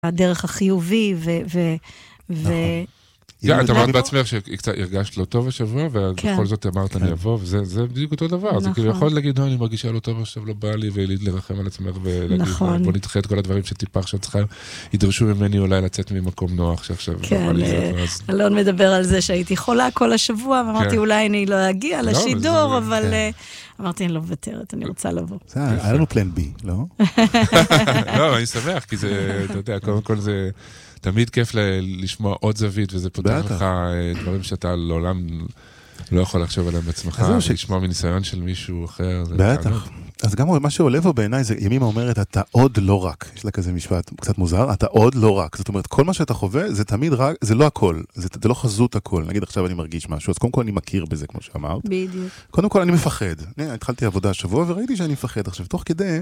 הדרך החיובי את אמרת בעצמך שהרגשת לא טוב השבוע, ובכל זאת אמרת אני אבוא, וזה בדיוק אותו דבר. זה כאילו יכול להגיד, אני מרגישה לא טוב עכשיו, לא בא לי, ולרחם על עצמך, ולהגיד, בוא נדחה את כל הדברים שטיפה עכשיו צריכה, ידרשו ממני אולי לצאת ממקום נוח, שעכשיו... כן, אלון מדבר על זה שהייתי חולה כל השבוע, ואמרתי, אולי אני לא אגיע לשידור, אבל אמרתי, אני לא מוותרת, אני רוצה לבוא. היה לנו פלן בי, לא? לא, אני שמח, כי זה, אתה יודע, קודם כל זה... תמיד כיף לשמוע עוד זווית, וזה פותח לך דברים שאתה לעולם לא יכול לחשוב עליהם בעצמך, לשמוע מניסיון של מישהו אחר. בטח. אז גם מה שעולה פה בעיניי, זה ימימה אומרת, אתה עוד לא רק. יש לה כזה משפט קצת מוזר, אתה עוד לא רק. זאת אומרת, כל מה שאתה חווה, זה תמיד רק, זה לא הכל. זה לא חזות הכל. נגיד עכשיו אני מרגיש משהו, אז קודם כל אני מכיר בזה, כמו שאמרת. בדיוק. קודם כל אני מפחד. התחלתי עבודה השבוע, וראיתי שאני מפחד. עכשיו, תוך כדי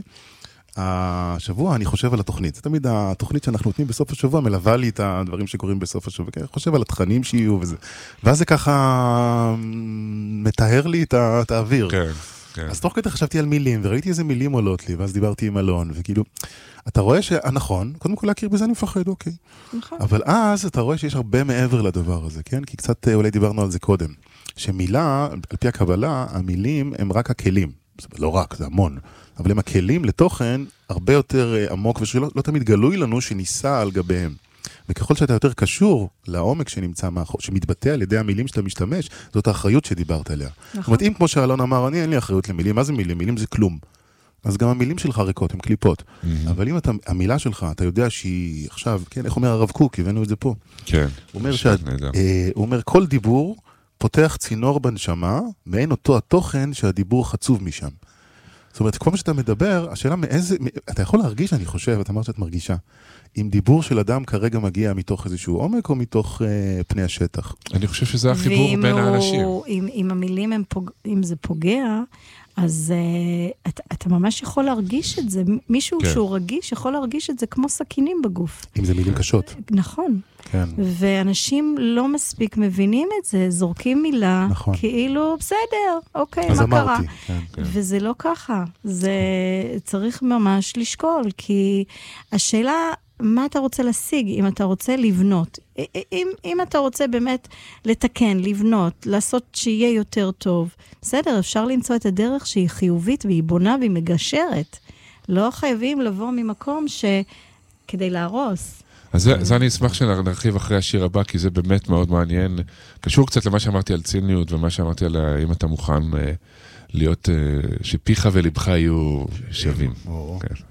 השבוע אני חושב על התוכנית. זה תמיד התוכנית שאנחנו נותנים בסוף השבוע, מלווה לי את הדברים שקורים בסוף השבוע. אני חושב על התכנים שיהיו וזה. ואז זה ככה מתאר לי את האוויר. כן, כן. אז תוך כדי חשבתי על מילים, וראיתי איזה מילים עולות לי, ואז דיברתי עם אלון, וכאילו, אתה רואה שנכון, קודם כל להכיר בזה אני מפחד, אוקיי. נכון. אבל אז אתה רואה שיש הרבה מעבר לדבר הזה, כן? כי קצת אולי דיברנו על זה קודם. שמילה, על פי הקבלה, המילים הם רק הכלים. זה לא רק, זה המון. אבל הם הכלים לתוכן הרבה יותר עמוק, ושלא תמיד גלוי לנו שניסה על גביהם. וככל שאתה יותר קשור לעומק שנמצא מאחור, שמתבטא על ידי המילים שאתה משתמש, זאת האחריות שדיברת עליה. נכון. זאת אומרת, אם כמו שאלון אמר, אין לי אחריות למילים, מה זה מילים? מילים זה כלום. אז גם המילים שלך ריקות, הן קליפות. אבל אם המילה שלך, אתה יודע שהיא עכשיו, כן, איך אומר הרב קוק, הבאנו את זה פה. כן. הוא אומר, כל דיבור פותח צינור בנשמה, מעין אותו התוכן שהדיבור חצוב משם. זאת אומרת, כל מה שאתה מדבר, השאלה מאיזה, אתה יכול להרגיש, אני חושב, אתה אמרת שאת מרגישה, אם דיבור של אדם כרגע מגיע מתוך איזשהו עומק, או מתוך פני השטח? אני חושב שזה החיבור בין האנשים. אם המילים, אם זה פוגע, אז אתה ממש יכול להרגיש את זה. מישהו שהוא רגיש, יכול להרגיש את זה כמו סכינים בגוף. אם זה מילים קשות. נכון. כן. ואנשים לא מספיק מבינים את זה, זורקים מילה, נכון. כאילו, בסדר, אוקיי, מה קרה? כן. וזה לא ככה. זה צריך ממש לשקול, כי השאלה, מה אתה רוצה להשיג, אם אתה רוצה לבנות? אם אתה רוצה באמת לתקן, לבנות, לעשות שיהיה יותר טוב, בסדר, אפשר למצוא את הדרך שהיא חיובית והיא בונה והיא מגשרת. לא חייבים לבוא ממקום כדי להרוס. אז זה אני אשמח שנרחיב אחרי השיר הבא, כי זה באמת מאוד מעניין. קשור קצת למה שאמרתי על ציניות, ומה שאמרתי על אם אתה מוכן להיות, שפיך ולבך יהיו שווים. כן.